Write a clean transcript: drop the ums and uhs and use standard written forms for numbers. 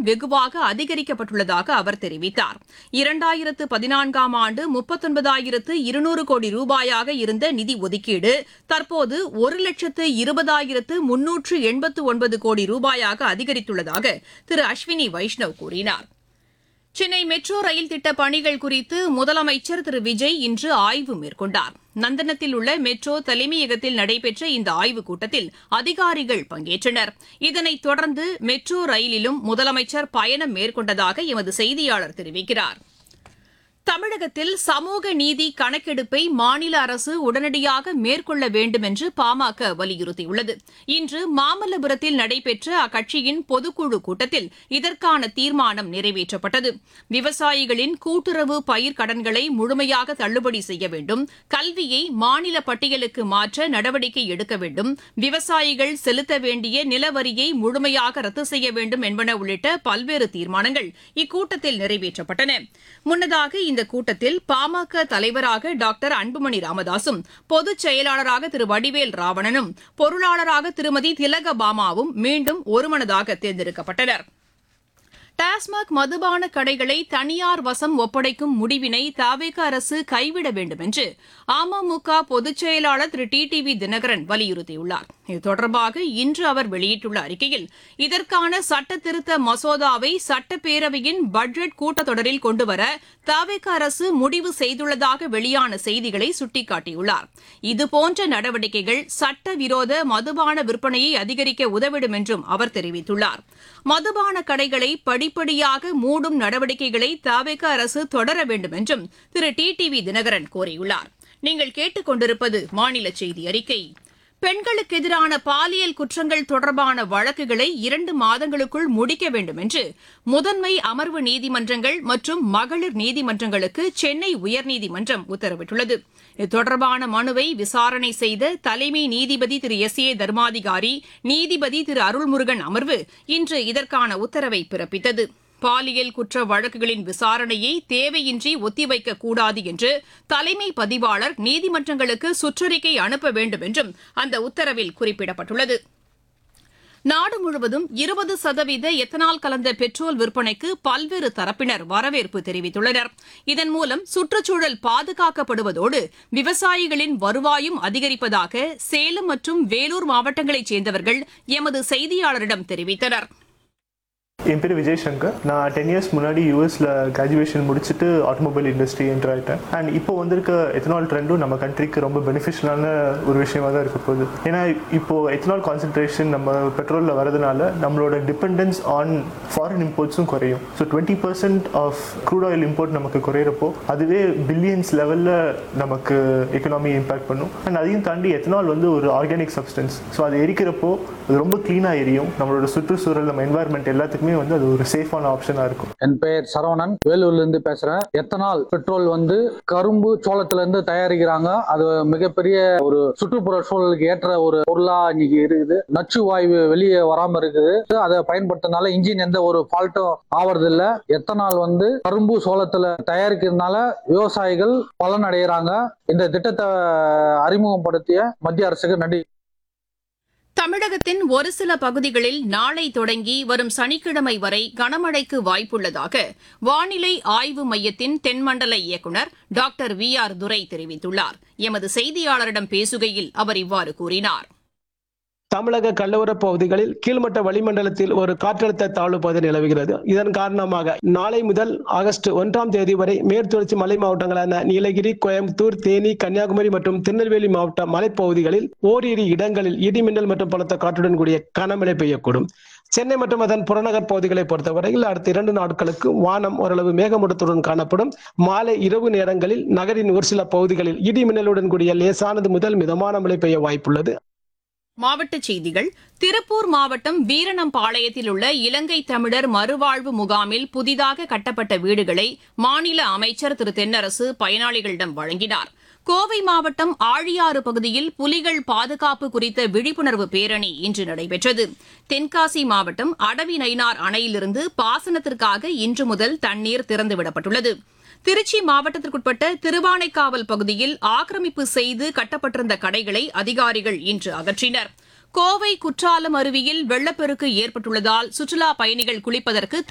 வெகுவாக அதிகரிக்கப்பட்டுள்ளதாக அவர் தெரிவித்தார். 2014ஆம் ஆண்டு 39,200 கோடி ரூபாயாக இருந்த நிதி ஒதுக்கீடு தற்போது 1,20,389 கோடி ரூபாயாக அதிகரித்துள்ளதாக திரு அஸ்வினி வைஷ்ணவ் கூறினார். சென்னை மெட்ரோ ரயில் திட்ட பணிகள் குறித்து முதலமைச்சர் திரு விஜய் இன்று ஆய்வு மேற்கொண்டார். நந்தனத்தில் உள்ள மெட்ரோ தலைமையகத்தில் நடைபெற்ற இந்த ஆய்வுக் கூட்டத்தில் அதிகாரிகள் பங்கேற்றனர். இதனைத் தொடர்ந்து மெட்ரோ ரயிலிலும் முதலமைச்சர் பயணம் மேற்கொண்டதாக எமது செய்தியாளர் தெரிவிக்கிறார். தமிழகத்தில் சமூக நீதி கணக்கெடுப்பை மாநில அரசு உடனடியாக மேற்கொள்ள வேண்டும் என்று பாமக வலியுறுத்தியுள்ளது. இன்று மாமல்லபுரத்தில் நடைபெற்ற அக்கட்சியின் பொதுக்குழு கூட்டத்தில் இதற்கான தீர்மானம் நிறைவேற்றப்பட்டது. விவசாயிகளின் கூட்டுறவு பயிர் கடன்களை முழுமையாக தள்ளுபடி செய்ய வேண்டும், கல்வியை மாநில பட்டியலுக்கு மாற்ற நடவடிக்கை எடுக்க வேண்டும், விவசாயிகள் செலுத்த வேண்டிய நிலவரியை முழுமையாக ரத்து செய்ய வேண்டும் என்பன உள்ளிட்ட பல்வேறு தீர்மானங்கள் இக்கூட்டத்தில் நிறைவேற்றப்பட்டன. முன்னதாக இந்த கூட்டத்தில் பாமக தலைவராக டாக்டர் அன்புமணி ராமதாசும், பொதுச் செயலாளராக திரு வடிவேல் ராவணனும், பொருளாளராக திருமதி திலகபாமாவும் மீண்டும் ஒருமனதாக தேர்ந்தெடுக்கப்பட்டனர். டாஸ்மாக் மதுபான கடைகளை தனியார் வசம் ஒப்படைக்கும் முடிவினை தவேக அரசு கைவிட வேண்டும் என்று அமமுக பொதுச் செயலாளர் திரு டிடிவி தினகரன் வலியுறுத்தியுள்ளார். இது தொடர்பாக இன்று அவர் வெளியிட்டுள்ள அறிக்கையில், இதற்கான சட்ட திருத்த மசோதாவை சட்டப்பேரவையின் பட்ஜெட் கூட்டத்தொடரில் கொண்டுவர தவேக அரசு முடிவு செய்துள்ளதாக வெளியான செய்திகளை சுட்டிக்காட்டியுள்ளார். இதுபோன்ற நடவடிக்கைகள் சட்டவிரோத மதுபான விற்பனையை அதிகரிக்க உதவிடும் என்றும் அவர் தெரிவித்துள்ளார். மதுபான கடைகளை படிப்படியாக மூடும் நடவடிக்கைகளை தவேக அரசு தொடர வேண்டும் என்றும் திரு டிடிவி தினகரன் கோரியுள்ளார். நீங்கள் கேட்டுக் கொண்டிருப்பது மாநில செய்தி அறிக்கை. பெண்களுக்கு எதிரான பாலியல் குற்றங்கள் தொடர்பான வழக்குகளை 2 மாதங்களுக்குள் முடிக்க வேண்டும் என்று முதன்மை அமர்வு நீதிமன்றங்கள் மற்றும் மகளிர் நீதிமன்றங்களுக்கு சென்னை உயர்நீதிமன்றம் உத்தரவிட்டுள்ளது. இது தொடர்பான மனுவை விசாரணை செய்த தலைமை நீதிபதி திரு எஸ்.ஏ. தர்மாதிகாரி, நீதிபதி திரு அருள்முருகன் அமர்வு இன்று இதற்கான உத்தரவை பிறப்பித்தது. பாலியல் குற்ற வழக்குகளின் விசாரணையை தேவையின்றி ஒத்திவைக்கக்கூடாது என்று தலைமை பதிவாளர் நீதிமன்றங்களுக்கு சுற்றறிக்கை அனுப்ப வேண்டும் என்றும் அந்த உத்தரவில் குறிப்பிடப்பட்டுள்ளது. நாடு முழுவதும் 20% எத்தனால் கலந்த பெட்ரோல் விற்பனைக்கு பல்வேறு தரப்பினர் வரவேற்பு தெரிவித்துள்ளனர். இதன் மூலம் சுற்றுச்சூழல் பாதுகாக்கப்படுவதோடு விவசாயிகளின் வருவாயும் அதிகரிப்பதாக சேலம் மற்றும் வேலூர் மாவட்டங்களைச் சேர்ந்தவர்கள் எமது செய்தியாளரிடம் தெரிவித்தனர். என் பேர் விஜய் சங்கர். நான் 10 இயர்ஸ் முன்னாடி யூஎஸில் கிராஜுவேஷன் முடிச்சுட்டு ஆட்டோமொபைல் இண்டஸ்ட்ரி என்டர் ஆகிட்டேன். அண்ட் இப்போ வந்திருக்க எத்தனால் ட்ரெண்டும் நம்ம கண்ட்ரிக்கு ரொம்ப பெனிஃபிஷியலான ஒரு விஷயமாக தான் இருக்க போகுது. ஏன்னா இப்போது எத்தனால் கான்சன்ட்ரேஷன் நம்ம பெட்ரோலில் வரதுனால நம்மளோட டிபெண்டன்ஸ் ஆன் ஃபாரின் இம்போர்ட்ஸும் குறையும். So 20% of crude oil import நமக்கு குறையிறப்போ அதுவே பில்லியன்ஸ் லெவலில் நமக்கு எக்கனாமி இம்பேக்ட் பண்ணும். அண்ட் அதையும் தாண்டி எத்தனால் வந்து ஒரு ஆர்கானிக் சப்ஸ்டன்ஸ். ஸோ அது எரிக்கிறப்போ அது ரொம்ப க்ளீனாக எரியும். நம்மளோட சுற்றுச்சூழல், நம்ம என்வாயர்மெண்ட் எல்லாத்துக்குமே வந்து அது ஒரு சேஃபான ஆப்ஷனா இருக்கும். என் பெயர் சரவணன், வேலூர்ல இருந்து பேசுறேன். எத்தனால் பெட்ரோல் வந்து கரும்பு சோளத்துல இருந்து தயாரிக்கிறாங்க. அது மிகப்பெரிய ஒரு சுற்றுப்புற சூழலுக்கு ஏற்ற ஒரு பொருளா இன்னைக்கு இருக்குது. நச்சு வாயு வெளியே வராம இருக்குது. அதை பயன்படுத்தினால இன்ஜின் எந்த ஒரு ஃபால்ட்டும் ஆவறது இல்ல. எத்தனால் வந்து கரும்பு சோளத்துல தயாரிக்கிறதுனால விவசாயிகள் பலன் அடைகிறாங்க. இந்த திட்டத்தை அறிமுகப்படுத்திய மத்திய அரசுக்கு நன்றி. தமிழகத்தின் ஒரு சில பகுதிகளில் நாளை தொடங்கி வரும் சனிக்கிழமை வரை கனமழைக்கு வாய்ப்புள்ளதாக வானிலை ஆய்வு மையத்தின் தென்மண்டல இயக்குநர் டாக்டர் VR துரை தெரிவித்துள்ளார். எமது செய்தியாளரிடம் பேசுகையில் அவர் இவ்வாறு கூறினார். தமிழக கடலோர பகுதிகளில் கீழ்மட்ட வளிமண்டலத்தில் ஒரு காற்றழுத்த தாழ்வு பகுதி நிலவுகிறது. இதன் காரணமாக நாளை முதல் ஆகஸ்ட் 1ஆம் தேதி வரை மேற்குத்தொடர்ச்சி மலை மாவட்டங்களான நீலகிரி, கோயம்புத்தூர், தேனி, கன்னியாகுமரி மற்றும் திருநெல்வேலி மாவட்ட மலைப்பகுதிகளில் ஓரிரு இடங்களில் இடிமின்னல் மற்றும் பலத்த காற்றுடன் கூடிய கனமழை பெய்யக்கூடும். சென்னை மற்றும் அதன் புறநகர் பகுதிகளை பொறுத்தவரையில் அடுத்த 2 நாட்களுக்கு வானம் ஓரளவு மேகமூட்டத்துடன் காணப்படும். மாலை இரவு நேரங்களில் நகரின் ஒரு சில பகுதிகளில் இடிமின்னலுடன் கூடிய லேசானது முதல் மிதமான மழை பெய்ய வாய்ப்புள்ளது. மாவட்டச் செய்திகள். திருப்பூர் மாவட்டம் வீரணம்பாளையத்தில் உள்ள இலங்கை தமிழர் மறுவாழ்வு முகாமில் புதிதாக கட்டப்பட்ட வீடுகளை மாநில அமைச்சர் திரு தென்னரசு பயனாளிகளிடம் வழங்கினார். கோவை மாவட்டம் ஆழியாறு பகுதியில் புலிகள் பாதுகாப்பு குறித்த விழிப்புணர்வு பேரணி இன்று நடைபெற்றது. தென்காசி மாவட்டம் அடவி நயினார் அணையிலிருந்து பாசனத்திற்காக இன்று முதல் தண்ணீர் திறந்துவிடப்பட்டுள்ளது. திருச்சி மாவட்டத்திற்குட்பட்ட திருவானைக்காவல் பகுதியில் ஆக்கிரமிப்பு செய்து கட்டப்பட்டிருந்த கடைகளை அதிகாரிகள் இன்று அகற்றினர். கோவை குற்றாலம் அருவியில் வெள்ளப்பெருக்கு ஏற்பட்டுள்ளதால் சுற்றுலாப் பயணிகள் குளிப்பதற்கு